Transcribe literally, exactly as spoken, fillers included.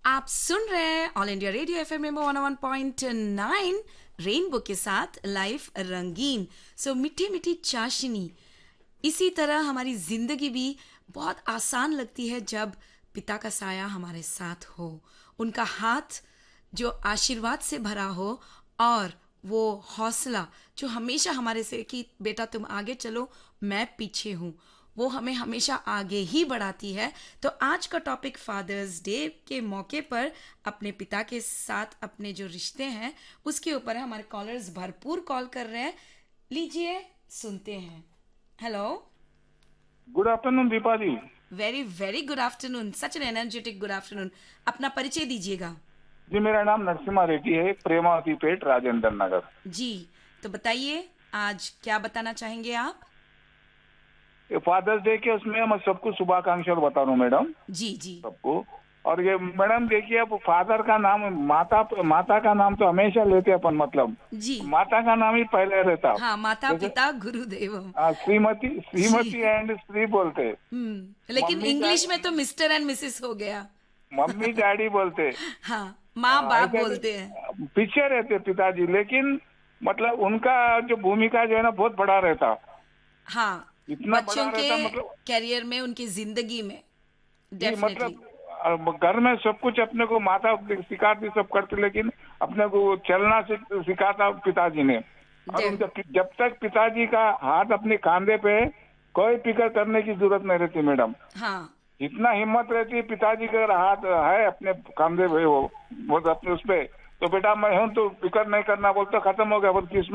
आप सुन रहे हैं all India radio F M rainbow one one point nine rainbow के साथ लाइफ रंगीन। सो मीठी मीठी चाशनी। इसी तरह हमारी जिंदगी भी बहुत आसान लगती है जब पिता का साया हमारे साथ हो, उनका हाथ जो आशीर्वाद से भरा हो और वो हौसला जो हमेशा हमारे से कि बेटा तुम आगे चलो मैं पीछे हूँ, वो हमें हमेशा आगे ही बढ़ाती है। तो आज का टॉपिक फादर्स डे के मौके पर अपने पिता के साथ अपने जो रिश्ते हैं उसके ऊपर है। हमारे कॉलर्स भरपूर कॉल कर रहे हैं, लीजिए सुनते हैं। Hello, good afternoon Deepa ji. Very very good afternoon, such an energetic good afternoon. अपना परिचय दीजिएगा। जी मेरा नाम नरसिम्हा रेड्डी है, प्रेमावती पेट, राजेंद्र नगर। जी, तो बताइए आज क्या बताना चाहेंगे आप? ये फादर्स डे के उसमें मैं सबको शुभाकांक्षी बता रहा हूँ मैडम, जी जी सबको। और ये मैडम देखिए, अब फादर का नाम, माता माता का नाम तो हमेशा लेते अपन, मतलब जी। माता का नाम ही पहले रहता। हाँ, माता जैसे पिता गुरुदेवम। आ, श्रीमती श्रीमती जी। एंड श्री बोलते, हम्म लेकिन मम्मी इंग्लिश में तो डैडी, मिस्टर एंड मिसेस हो गया। मम्मी डैडी बोलते। हाँ, माँ आ, बाप ऐसे बोलते हैं। पीछे रहते पिताजी, लेकिन मतलब उनका जो भूमिका जो है ना बहुत बड़ा रहता, हाँ, इतना बच्चों बड़ा के रहता मतलब। कैरियर में, उनकी जिंदगी में जी डेफिनेटली। मतलब अ, घर में सब कुछ अपने को माता सिखाती, सब करती, लेकिन अपने को चलना सिख- सिखाता पिताजी ने। और उनका पि- जब तक पिताजी का हाथ अपने कंधे पे है, कोई फिक्र करने की जरूरत नहीं रहती मैडम। हाँ जितना हिम्मत रहती है पिताजी का, अगर हाथ है अपने कंधे पे, वो वो अपने उस पे, तो बेटा मैं हूं तो फिक्र नहीं करना बोलते, खत्म हो गया, बोल किस